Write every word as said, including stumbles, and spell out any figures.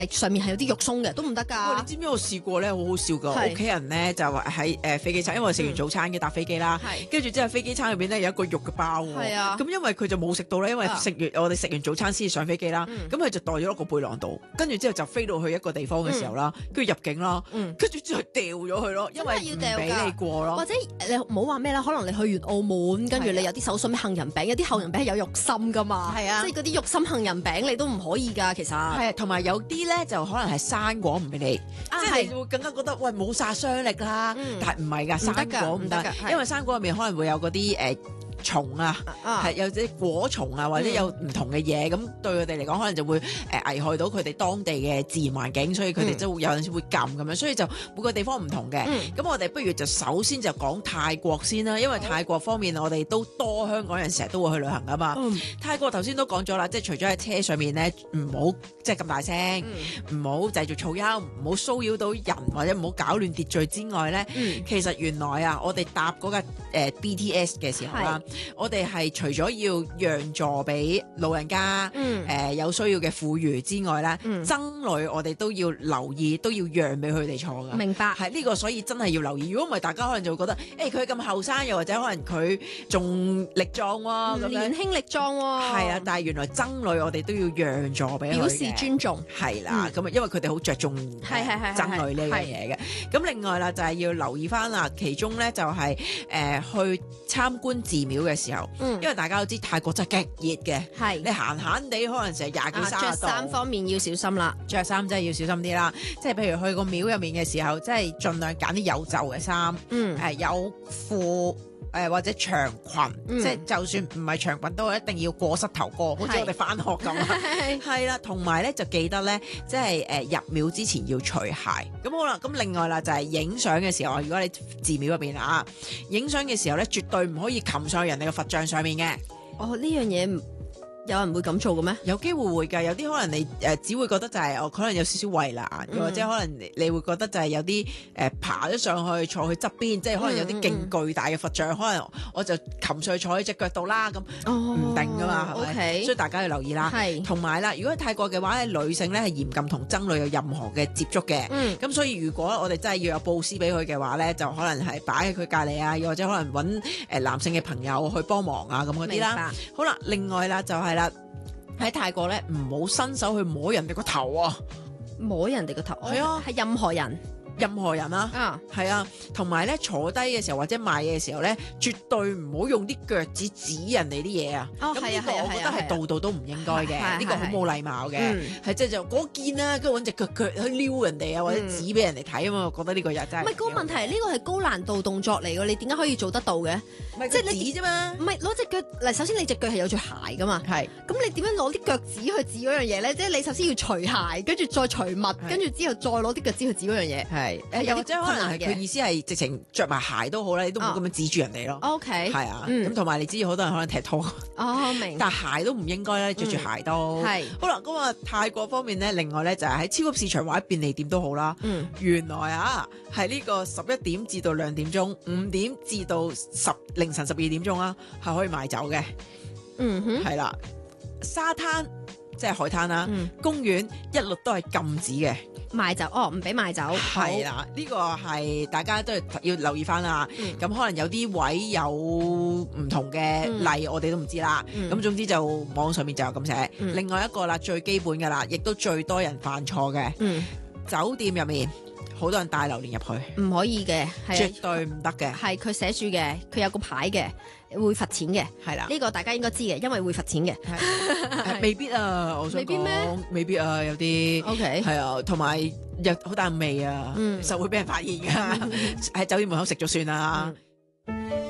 上面係有啲肉鬆嘅，都唔得喂， 㗎。 你知唔知我試過咧，好好笑㗎。 係屋企人咧就話喺誒飛機餐，因為我食完早餐嘅搭飛機啦， 係跟住之後飛機餐入邊咧有一個肉嘅包喎。 係啊咁因為佢就冇食到咧，因為啊食完我哋食完早餐先上飛機啦， 嗯咁佢就袋咗落個背囊度，跟住之後就飛到去一個地方嘅時候啦，跟住入境啦， 嗯跟住之後掉咗佢咯，因為真係要唔掉㗎俾你過咯。 或者你唔好話咩啦，可能你去完澳門，跟住你有啲手信杏仁餅，有啲杏仁餅係有肉心噶嘛， 係啊即係嗰啲肉心杏仁餅你都唔可以㗎，其實。 係啊，同埋有啲咧就可能係生果唔俾你， 啊即係你會更加覺得喂冇殺傷力啦， 嗯但係唔係㗎， 唔得生㗎果唔得唔得㗎，係因為生果入面可能會有嗰啲誒蟲啊。 啊係有啲果蟲啊，或者有唔同嘅嘢，咁、對佢哋嚟講，可能就會誒、呃、危害到佢哋當地嘅自然環境，所以佢哋嗯都會有陣時會禁咁樣，所以就每個地方唔同嘅。咁、 嗯我哋不如就首先就講泰國先啦，因為泰國方面我哋都多香港人成日都會去旅行噶嘛。 嗯泰國頭先都講咗啦，即係除咗喺車上面咧，唔好即係咁大聲，唔好製造噪音，唔好騷擾到人或者唔好搞亂秩序之外咧， 嗯其實原來啊，我哋搭嗰架誒 B T S 嘅時候啦，我哋係除咗要讓座俾老人家，誒、 嗯呃有需要嘅婦孺之外咧， 嗯僧侶我哋都要留意，都要讓俾佢哋坐噶。 明白。 係呢、個，所以真係要留意。如果唔係，大家可能就會覺得，誒佢咁後生，又或者可能佢仲力壯喎咁樣。 年輕力壯喎。 係啊，但係原來僧侶我哋都要讓座俾佢嘅表示尊重。 係啦，咁啊、因為佢哋好着重係係係係僧侶呢樣嘢嘅。咁另外啦，就係、要留意翻啦，其中咧就係、誒、去參觀寺廟嘅時候， 嗯因為大家都知泰國真係極熱嘅， 係你閒閒地可能成日廿幾啊， 三十着衫度。 方面要小心啦。 着衫真係要小心啲啦，即係譬如去個廟入面嘅時候，即係盡量揀啲有袖嘅衫，誒、 嗯有褲。誒、或者長裙， 嗯即係就算唔係長裙都一定要過膝頭哥，好似係我哋翻學咁啊。係啦，同埋咧就記得咧，即係誒入廟之前要除鞋。咁好啦，咁另外啦就係影相嘅時候，如果你寺廟入邊啊，影相嘅時候咧，絕對唔可以擒上人哋嘅佛像上面嘅。 哦，呢樣嘢唔有人會咁做嘅咩？ 有機會會㗎，有啲可能你誒、呃只會覺得就係、哦，可能有少少圍欄，又、或者可能你你會覺得就係有啲誒、呃爬咗上去坐去側邊，即係可能有啲勁巨大嘅佛像，可能我就擒上去坐喺只腳度啦，咁哦唔定㗎嘛，係咪 O K， 所以大家要留意啦。 係同埋啦，如果喺泰國嘅話咧，女性咧係嚴禁同僧侶有任何嘅接觸嘅。 嗯咁所以如果我哋真係要有布施俾佢嘅話咧，就可能係擺喺佢隔離啊，又或者可能揾誒男性嘅朋友去幫忙啊咁嗰啲啦。 明白好啦，另外啦就係啦，喺泰國咧唔好伸手去摸人哋個頭啊， 摸人哋個頭。 係啊係任何人任何人啊。 啊。 係啊，同埋咧坐低嘅時候或者買嘢嘅時候咧，絕對唔好用啲腳趾指人哋啲嘢啊！ 哦咁呢係啊係啊個我覺得係啊係度度都唔應該嘅， 係係呢個好冇禮貌嘅嗯， 係即係就嗰件啦，跟住揾隻腳腳去撩人哋啊，或者指俾人哋睇啊嘛，我覺得呢個又真係唔係嗰個問題，呢個係高難度動作嚟嘅，你點解可以做得到嘅？ 唔係即係你指啫嘛， 唔係攞隻腳嗱，首先你隻腳係有對鞋噶嘛， 係咁你點樣攞啲腳趾去指嗰樣嘢咧？即係你首先要除鞋，跟住再除襪，跟住之後再攞啲腳趾去指嗰樣嘢。 係誒， 有啲又或者可能係困難嘅佢意思係直情着埋鞋都好啦，你都唔好咁樣指住人哋咯。 O K， 係啊， 嗯咁同埋你知好多人可能踢拖， 哦明， 但鞋都唔應該咧，着住鞋都係好啦。咁啊，泰國方面咧，另外咧就係喺超級市場或者便利店都好啦。 嗯原來啊，係呢個十一點至到兩點鐘，五點至到十凌晨十二點鐘啊，係可以賣酒嘅。 嗯哼， 係啦，沙灘即係海灘啦， 嗯公園一律都係禁止嘅。 賣酒哦，唔俾賣酒， 係啦，呢個係大家都係要留意翻啦。 嗯咁可能有啲位有唔同嘅例，我哋都唔知啦。 嗯咁總之就網上面就有咁寫。 嗯另外一個啦，最基本嘅啦，亦都最多人犯錯嘅， 嗯酒店入面好多人帶榴蓮入去， 唔可以嘅，係絕啊對唔得嘅， 係佢寫住嘅，佢有個牌嘅，會罰錢嘅。 係啦。 呢個大家應該知嘅，因為會罰錢嘅。 係未必啊，我想未必咩講未必啊，有啲 O K， 係啊，同埋有好大味啊， 嗯實會俾人發現㗎。喺酒店門口食咗算啦。 嗯